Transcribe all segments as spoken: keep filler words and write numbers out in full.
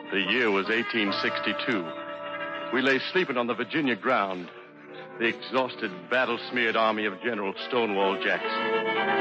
The year was eighteen sixty-two. We lay sleeping on the Virginia ground, the exhausted, battle-smeared army of General Stonewall Jackson.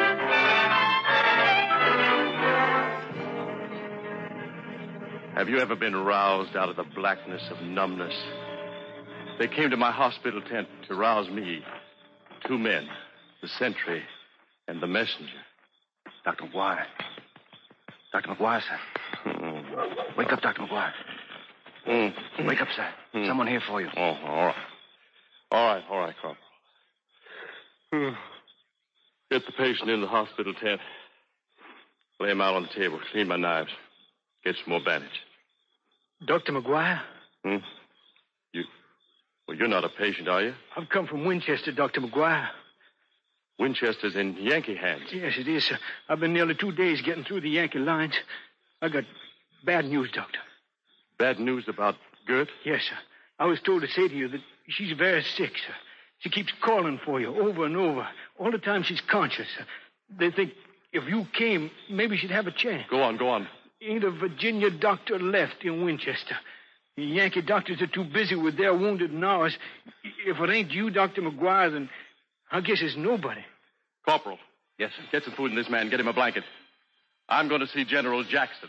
Have you ever been roused out of the blackness of numbness? They came to my hospital tent to rouse me. Two men, the sentry and the messenger. Doctor McGuire. Doctor McGuire, sir. Mm. Wake up, Doctor McGuire. Mm. Wake up, sir. Mm. Someone here for you. Oh, all right. All right, all right, Corporal. Mm. Get the patient in the hospital tent. Lay him out on the table. Clean my knives. Get some more bandage. Doctor McGuire? Hmm? You... Well, you're not a patient, are you? I've come from Winchester, Doctor McGuire. Winchester's in Yankee hands. Yes, it is, sir. I've been nearly two days getting through the Yankee lines. I got bad news, Doctor. Bad news about Gert? Yes, sir. I was told to say to you that she's very sick, sir. She keeps calling for you over and over. All the time she's conscious, sir. They think if you came, maybe she'd have a chance. Go on, go on. Ain't a Virginia doctor left in Winchester. The Yankee doctors are too busy with their wounded and ours. If it ain't you, Doctor McGuire, then I guess it's nobody. Corporal. Yes, sir. Get some food in this man. Get him a blanket. I'm going to see General Jackson.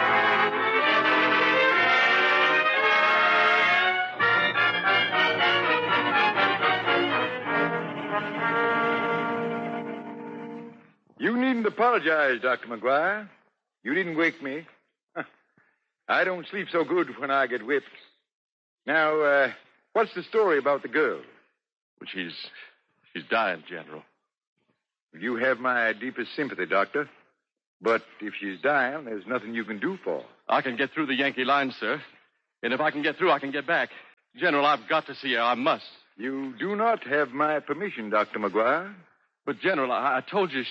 You needn't apologize, Doctor McGuire. You didn't wake me. I don't sleep so good when I get whipped. Now, uh, what's the story about the girl? Well, she's... she's dying, General. You have my deepest sympathy, Doctor. But if she's dying, there's nothing you can do for her. I can get through the Yankee lines, sir. And if I can get through, I can get back. General, I've got to see her. I must. You do not have my permission, Doctor McGuire. But, General, I, I told you... She...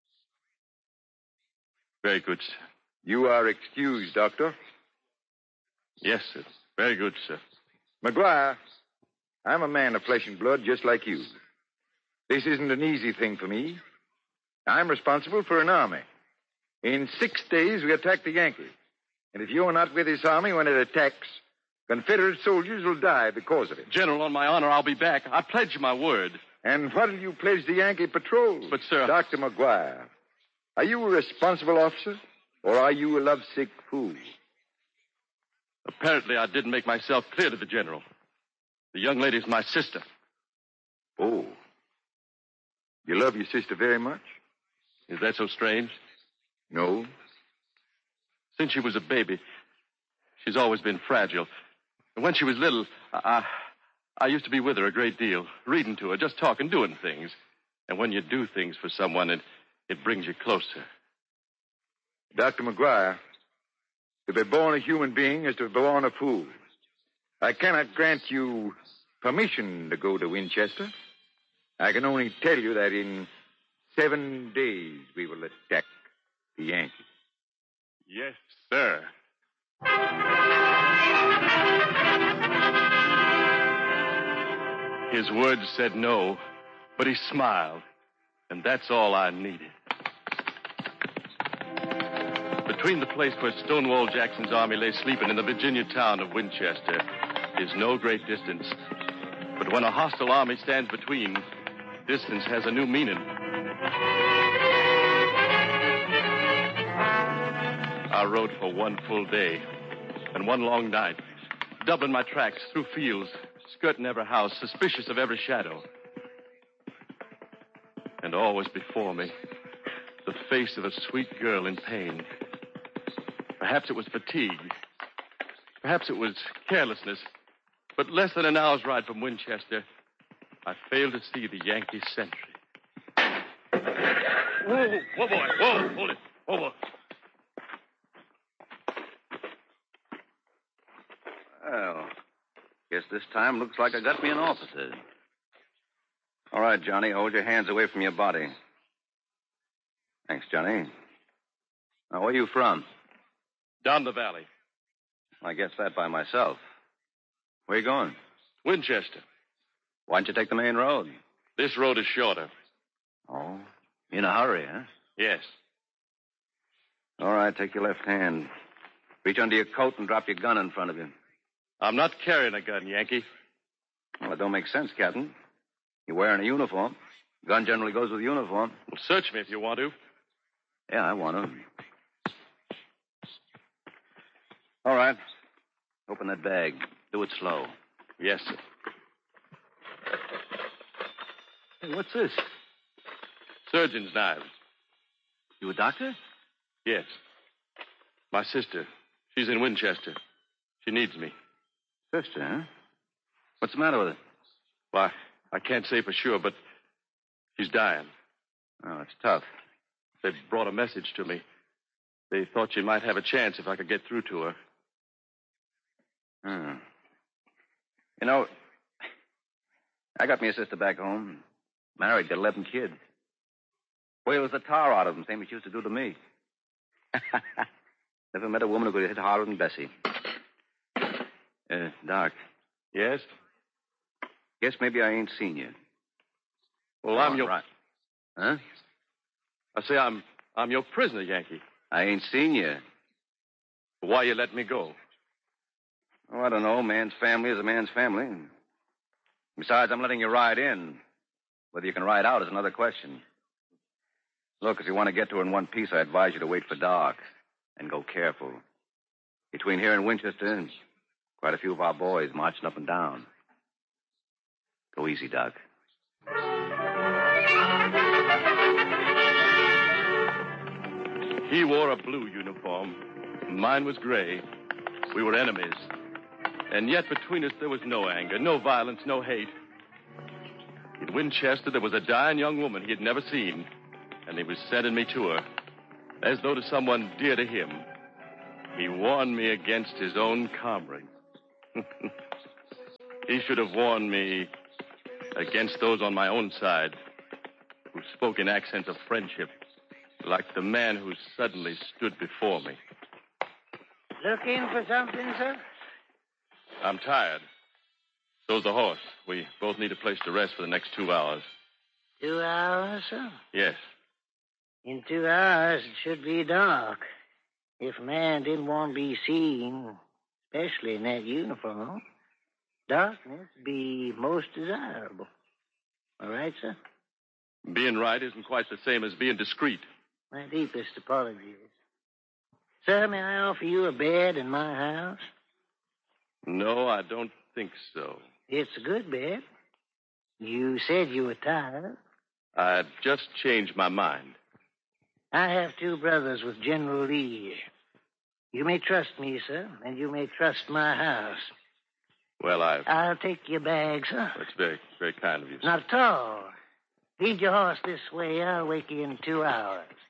Very good, sir. You are excused, Doctor. Yes, sir. Very good, sir. McGuire, I'm a man of flesh and blood just like you. This isn't an easy thing for me. I'm responsible for an army. In six days, we attack the Yankees. And if you're not with this army when it attacks, Confederate soldiers will die because of it. General, on my honor, I'll be back. I pledge you my word. And what'll you pledge the Yankee patrol? But, sir... Doctor McGuire, are you a responsible officer, or are you a lovesick fool? Apparently, I didn't make myself clear to the General. The young lady's my sister. Oh. You love your sister very much? Is that so strange? No. Since she was a baby, she's always been fragile. And when she was little, I, I used to be with her a great deal, reading to her, just talking, doing things. And when you do things for someone, it, it brings you closer. Doctor McGuire, to be born a human being is to be born a fool. I cannot grant you permission to go to Winchester. I can only tell you that in seven days we will attack the Yankees. Yes, sir. His words said no, but he smiled, and that's all I needed. Between the place where Stonewall Jackson's army lay sleeping in the Virginia town of Winchester is no great distance. But when a hostile army stands between, distance has a new meaning. I rode for one full day and one long night, doubling my tracks through fields, skirting every house, suspicious of every shadow. And always before me, the face of a sweet girl in pain. Perhaps it was fatigue. Perhaps it was carelessness. But less than an hour's ride from Winchester, I failed to see the Yankee sentry. Whoa, whoa, boy. Whoa, hold it. Whoa, boy. Well, guess this time looks like I got me an officer. All right, Johnny, hold your hands away from your body. Thanks, Johnny. Now, where are you from? Down the valley. I guess that by myself. Where are you going? Winchester. Why don't you take the main road? This road is shorter. Oh, in a hurry, huh? Yes. All right, take your left hand. Reach under your coat and drop your gun in front of you. I'm not carrying a gun, Yankee. Well, it don't make sense, Captain. You're wearing a uniform. Gun generally goes with uniform. Well, search me if you want to. Yeah, I want to. All right. Open that bag. Do it slow. Yes, sir. Hey, what's this? Surgeon's knives. You a doctor? Yes. My sister. She's in Winchester. She needs me. Sister, huh? What's the matter with her? Why, I can't say for sure, but she's dying. Oh, it's tough. They brought a message to me. They thought she might have a chance if I could get through to her. Hmm. You know, I got me a sister back home. Married, got eleven kids. Whales the tar out of them, same as she used to do to me. Never met a woman who could hit harder than Bessie. Uh, Doc. Yes? Guess maybe I ain't seen you. Well, oh, I'm your... Right. Huh? I say I'm I'm your prisoner, Yankee. I ain't seen you. Why you let me go? Oh, I don't know. Man's family is a man's family. Besides, I'm letting you ride in. Whether you can ride out is another question. Look, if you want to get to her in one piece, I advise you to wait for dark and go careful. Between here and Winchester, quite a few of our boys marching up and down. Go easy, Doc. He wore a blue uniform. Mine was gray. We were enemies. And yet between us there was no anger, no violence, no hate. In Winchester there was a dying young woman he had never seen. And he was sending me to her, as though to someone dear to him. He warned me against his own comrades. He should have warned me against those on my own side who spoke in accents of friendship, like the man who suddenly stood before me. Looking for something, sir? I'm tired. So's the horse. We both need a place to rest for the next two hours. Two hours, sir? Yes. In two hours, it should be dark. If a man didn't want to be seen, especially in that uniform, darkness would be most desirable. All right, sir? Being right isn't quite the same as being discreet. My deepest apologies. Sir, may I offer you a bed in my house? No, I don't think so. It's a good bed. You said you were tired. I've just changed my mind. I have two brothers with General Lee. You may trust me, sir, and you may trust my house. Well, I... I'll take your bag, sir. That's very, very kind of you, sir. Not at all. Lead your horse this way. I'll wake you in two hours.